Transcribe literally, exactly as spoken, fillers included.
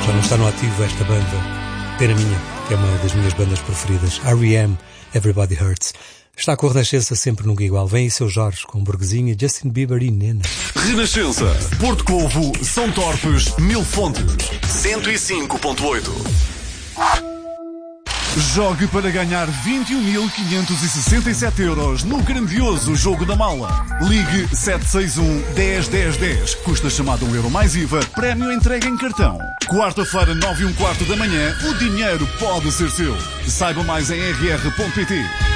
Já não está no ativo esta banda, pena minha, que é uma das minhas bandas preferidas. R E M, Everybody Hurts. Está com a Renascença sempre nunca igual. Vem aí seu Jorge, com Burguesinha, Justin Bieber e Nena. Renascença, Porto Covo, São Torpes, Mil Fontes, cento e cinco ponto oito. Jogue para ganhar vinte e um mil quinhentos e sessenta e sete euros no grandioso Jogo da Mala. Ligue sete seis um, dez, dez, dez. Custa chamada um euro mais I V A. Prémio entregue em cartão. Quarta-feira, nove e um quarto da manhã, o dinheiro pode ser seu. Saiba mais em r r ponto p t.